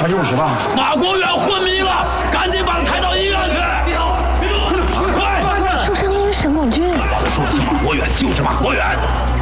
他就是吧？ 马国远昏迷了，赶紧把他抬到医院去！别动！快！ 受伤的是沈广军。 我说的是马国远，就是马国远。